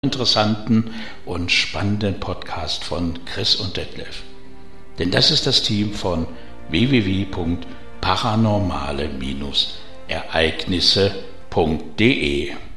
interessanten und spannenden Podcast von Chris und Detlef. Denn das ist das Team von www.paranormale-ereignisse.de.